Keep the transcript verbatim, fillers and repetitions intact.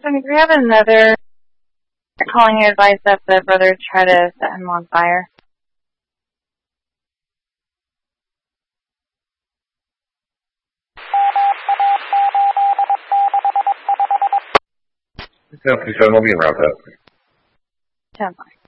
Austin, do we have another calling your advice that the brother tried to set him on fire? ten fifty-seven, we'll be in route that. ten five.